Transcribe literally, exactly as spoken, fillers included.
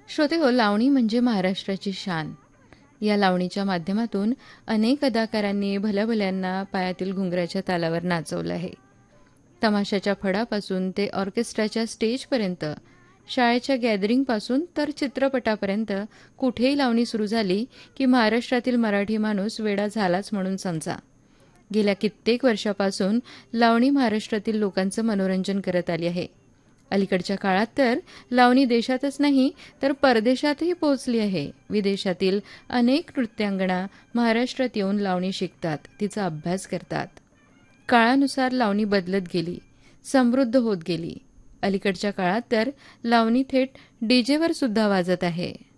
श्रोते हो, लावणी म्हणजे महाराष्ट्राची शान. या लावणीच्या माध्यमातून अनेक अदाकारांनी भल्याभल्यांना पायातील घुंगराच्या तालावर नाचवलं आहे. तमाशाच्या फडापासून ते ऑर्केस्ट्राच्या स्टेजपर्यंत, शाळेच्या गॅदरिंगपासून तर चित्रपटापर्यंत कुठेही लावणी सुरू झाली की महाराष्ट्रातील मराठी माणूस वेडा झालाच म्हणून समजा. गेल्या कित्येक वर्षापासून लावणी महाराष्ट्रातील लोकांचं मनोरंजन करत आली आहे. अलीकडच्या काळात तर लावणी देशातच नाही तर परदेशातही पोहोचली आहे. विदेशातील अनेक नृत्यांगणा महाराष्ट्रात येऊन लावणी शिकतात, तिचा अभ्यास करतात. काळानुसार लावणी बदलत गेली, समृद्ध होत गेली. अलीकडच्या काळात तर लावणी थेट डीजेवर सुद्धा वाजत आहे.